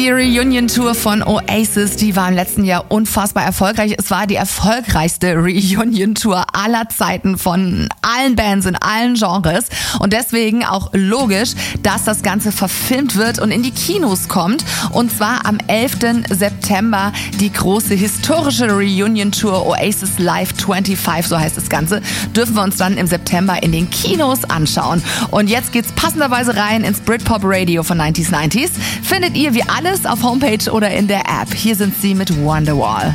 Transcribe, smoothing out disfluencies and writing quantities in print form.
Die Reunion-Tour von Oasis, die war im letzten Jahr unfassbar erfolgreich. Es war die erfolgreichste Reunion-Tour aller Zeiten von allen Bands in allen Genres. Und deswegen auch logisch, dass das Ganze verfilmt wird und in die Kinos kommt. Und zwar am 11. September die große historische Reunion-Tour Oasis Live 25, so heißt das Ganze, dürfen wir uns dann im September in den Kinos anschauen. Und jetzt geht's passenderweise rein ins Britpop Radio von 90s. Findet ihr wie alles auf Homepage oder in der App. Hier sind sie mit Wonderwall.